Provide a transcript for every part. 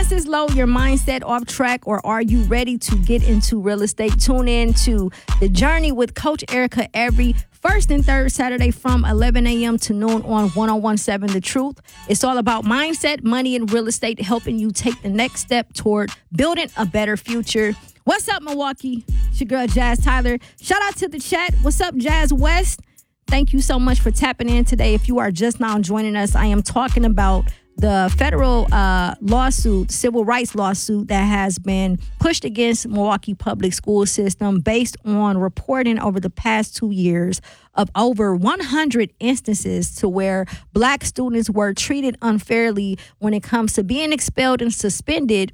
expenses low, your mindset off track, or are you ready to get into real estate? Tune in to The Journey with Coach Erica every first and third Saturday from 11 a.m. to noon on 1017 The Truth. It's all about mindset, money, and real estate, helping you take the next step toward building a better future. What's up, Milwaukee? It's your girl, Jazz Tyler. Shout out to the chat. What's up, Jazz West? Thank you so much for tapping in today. If you are just now joining us, I am talking about the federal lawsuit, civil rights lawsuit that has been pushed against Milwaukee public school system based on reporting over the past 2 years of over 100 instances to where black students were treated unfairly when it comes to being expelled and suspended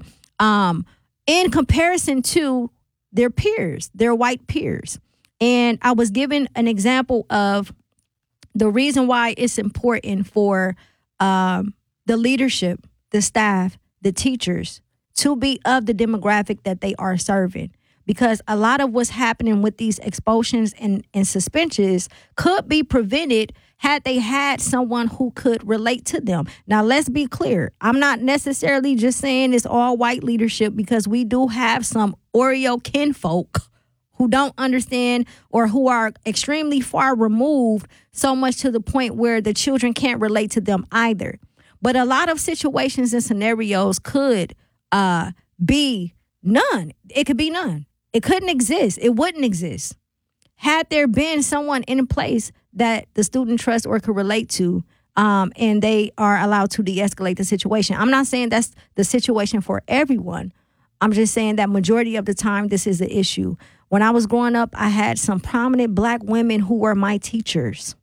in comparison to their peers, their white peers. And I was given an example of the reason why it's important for the leadership, the staff, the teachers to be of the demographic that they are serving. Because a lot of what's happening with these expulsions and suspensions could be prevented had they had someone who could relate to them. Now, let's be clear. I'm not necessarily just saying it's all white leadership, because we do have some Oreo kinfolk who don't understand or who are extremely far removed, so much to the point where the children can't relate to them either. But a lot of situations and scenarios could be none. It could be none. It couldn't exist. It wouldn't exist had there been someone in place that the student trusts or could relate to, and they are allowed to de-escalate the situation. I'm not saying that's the situation for everyone. I'm just saying that majority of the time, this is the issue. When I was growing up, I had some prominent black women who were my teachers.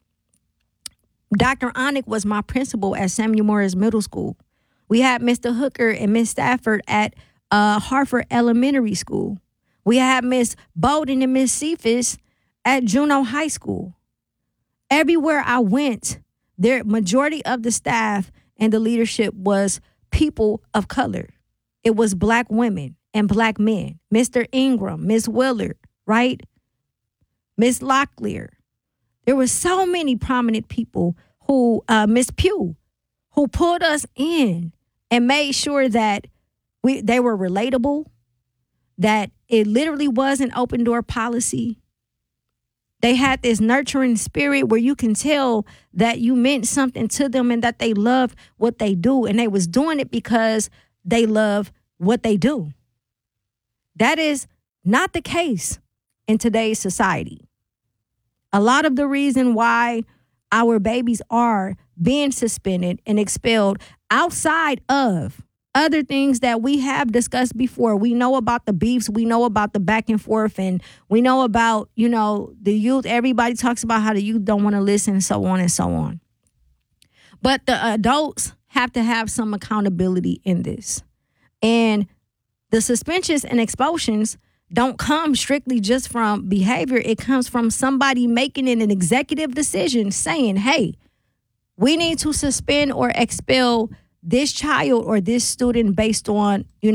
Dr. Onick was my principal at Samuel Morris Middle School. We had Mr. Hooker and Miss Stafford at Hartford Elementary School. We had Miss Bowden and Miss Cephas at Juneau High School. Everywhere I went, the majority of the staff and the leadership was people of color. It was black women and black men. Mr. Ingram, Miss Willard, right? Miss Locklear. There were so many prominent people who, Miss Pugh, who pulled us in and made sure that they were relatable, that it literally was an open door policy. They had this nurturing spirit where you can tell that you meant something to them and that they loved what they do. And they was doing it because they love what they do. That is not the case in today's society. A lot of the reason why our babies are being suspended and expelled outside of other things that we have discussed before. We know about the beefs. We know about the back and forth. And we know about, the youth. Everybody talks about how the youth don't want to listen, so on and so on. But the adults have to have some accountability in this. And the suspensions and expulsions don't come strictly just from behavior. It comes from somebody making an executive decision saying, hey, we need to suspend or expel this child or this student based on,